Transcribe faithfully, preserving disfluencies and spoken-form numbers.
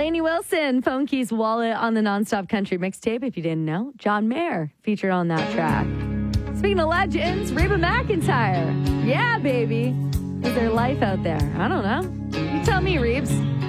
Lainey Wilson, Phone Keys Wallet on the Nonstop Country mixtape. If you didn't know, John Mayer featured on that track. Speaking of legends, Reba McEntire. Yeah, baby. Is there life out there? I don't know. You tell me, Reeves.